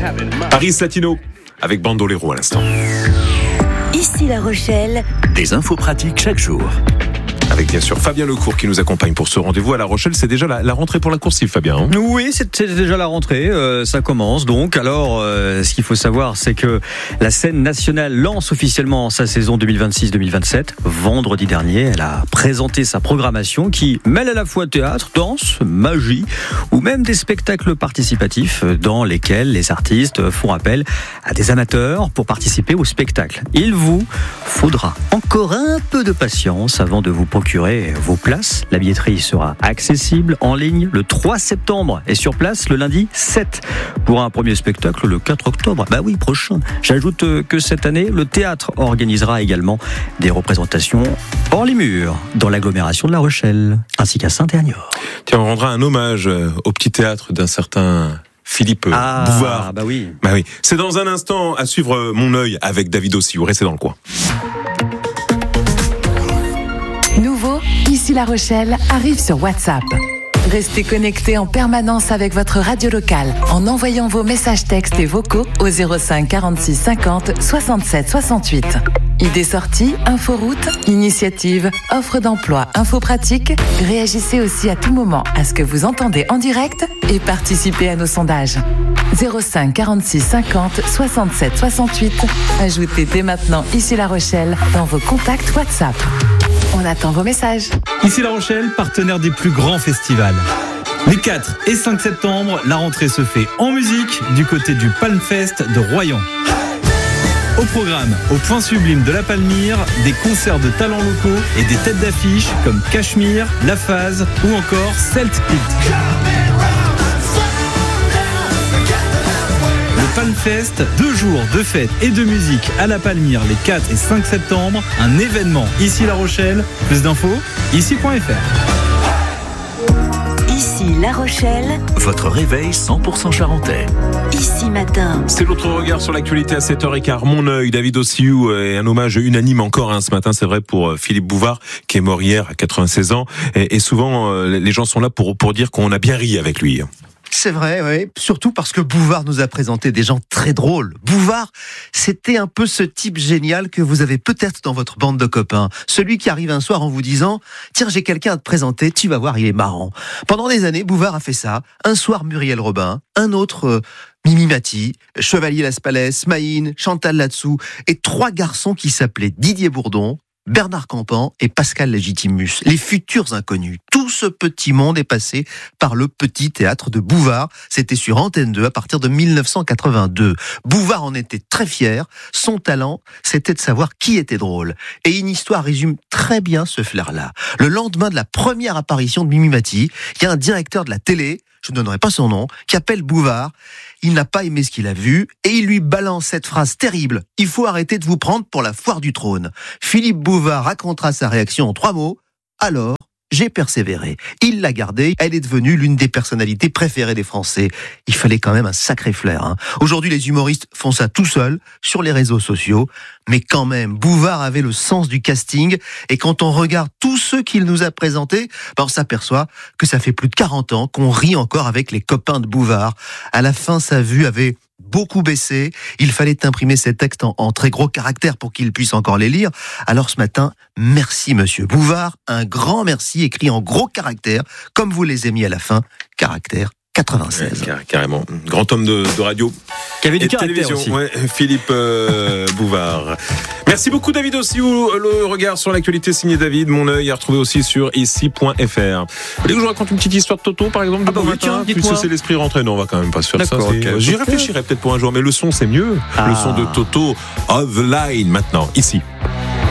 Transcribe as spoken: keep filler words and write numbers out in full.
Paris Latino avec Bandolero à l'instant. Ici La Rochelle. Des infos pratiques chaque jour. Avec bien sûr Fabien Lecourt qui nous accompagne pour ce rendez-vous à La Rochelle. C'est déjà la, la rentrée pour la coursive, Fabien, hein? Oui, c'est, c'est déjà la rentrée, euh, ça commence donc. Alors, euh, ce qu'il faut savoir, c'est que la scène nationale lance officiellement sa saison deux mille vingt-six deux mille vingt-sept. Vendredi dernier, elle a présenté sa programmation qui mêle à la fois théâtre, danse, magie ou même des spectacles participatifs dans lesquels les artistes font appel à des amateurs pour participer au spectacle. Il vous faudra encore un peu de patience avant de vous procurer vos places. La billetterie sera accessible en ligne le trois septembre et sur place le lundi sept pour un premier spectacle le quatre octobre. Bah oui, prochain. J'ajoute que cette année, le théâtre organisera également des représentations hors les murs dans l'agglomération de La Rochelle ainsi qu'à Saint-Étienne. Tiens, on rendra un hommage au petit théâtre d'un certain Philippe ah, Bouvard. Bah oui. Bah oui. C'est dans un instant à suivre Mon œil avec David Ossiou. Restez dans le coin. Nouveau, Ici La Rochelle arrive sur WhatsApp. Restez connectés en permanence avec votre radio locale en envoyant vos messages textes et vocaux au zéro cinq quarante-six cinquante soixante-sept soixante-huit. Idées sorties, inforoute, initiatives, offres d'emploi, infos pratiques. Réagissez aussi à tout moment à ce que vous entendez en direct et participez à nos sondages. zéro cinq quarante-six cinquante soixante-sept soixante-huit. Ajoutez dès maintenant Ici La Rochelle dans vos contacts WhatsApp. On attend vos messages. Ici La Rochelle, partenaire des plus grands festivals. Les quatre et cinq septembre, la rentrée se fait en musique du côté du Palmfest de Royan. Au programme, au point sublime de la Palmyre, des concerts de talents locaux et des têtes d'affiche comme Cachemire, La Phase ou encore Celt Pit. Palmfest, deux jours de fête et de musique à la Palmyre les quatre et cinq septembre, un événement ici La Rochelle. Plus d'infos, ici point f r. Ici La Rochelle. Votre réveil cent pour cent charentais. Ici matin. C'est l'autre regard sur l'actualité à sept heures quinze. Mon œil, David Ossiou, et un hommage unanime encore hein, ce matin, c'est vrai, pour Philippe Bouvard, qui est mort hier à quatre-vingt-seize ans. Et, et souvent, les gens sont là pour, pour dire qu'on a bien ri avec lui. C'est vrai, oui. Surtout parce que Bouvard nous a présenté des gens très drôles. Bouvard, c'était un peu ce type génial que vous avez peut-être dans votre bande de copains. Celui qui arrive un soir en vous disant « Tiens, j'ai quelqu'un à te présenter, tu vas voir, il est marrant ». Pendant des années, Bouvard a fait ça. Un soir, Muriel Robin, un autre... Euh, Mimi Mati, Chevalier Las Palais, Maïn, Chantal Latsou et trois garçons qui s'appelaient Didier Bourdon, Bernard Campan et Pascal Légitimus, les futurs inconnus. Tout ce petit monde est passé par le petit théâtre de Bouvard. C'était sur Antenne deux à partir de mille neuf cent quatre-vingt-deux. Bouvard en était très fier. Son talent, c'était de savoir qui était drôle. Et une histoire résume très bien ce flair-là. Le lendemain de la première apparition de Mimi Mati, il y a un directeur de la télé, je ne donnerai pas son nom, qui appelle Bouvard. Il n'a pas aimé ce qu'il a vu et il lui balance cette phrase terrible. Il faut arrêter de vous prendre pour la foire du trône. Philippe Bouvard racontera sa réaction en trois mots. Alors, j'ai persévéré. Il l'a gardée. Elle est devenue l'une des personnalités préférées des Français. Il fallait quand même un sacré flair. Hein. Aujourd'hui, les humoristes font ça tout seuls, sur les réseaux sociaux. Mais quand même, Bouvard avait le sens du casting. Et quand on regarde tous ceux qu'il nous a présentés, ben on s'aperçoit que ça fait plus de quarante ans qu'on rit encore avec les copains de Bouvard. À la fin, sa vue avait beaucoup baissé. Il fallait imprimer ces textes en, en très gros caractères pour qu'il puisse encore les lire. Alors ce matin, merci Monsieur Bouvard. Un grand merci écrit en gros caractères, comme vous les avez mis à la fin, caractère quatre-vingt-seize. Ouais, carrément. Grand homme de, de radio. Qui avait du et de télévision. aussi. Ouais, Philippe euh, Bouvard. Merci beaucoup David Ossiou. Le regard sur l'actualité signé David. Mon œil à retrouver aussi sur ici point f r. Vous voulez que je vous raconte une petite histoire de Toto par exemple? Ah bah oui, tiens, dites-moi. Puisque c'est l'esprit rentré. Non, on va quand même pas se faire ça. D'accord, okay. J'y réfléchirai peut-être pour un jour. Mais le son c'est mieux. Ah. Le son de Toto, Of the Line maintenant, ici.